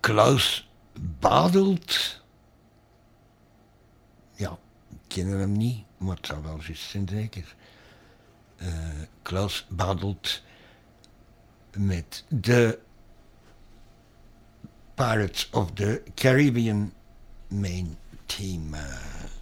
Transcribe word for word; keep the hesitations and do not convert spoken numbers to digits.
Klaus Badelt. Ja, ik ken hem niet, maar het zal wel juist zijn zeker. Uh, Klaus Badelt met de Pirates of the Caribbean main team.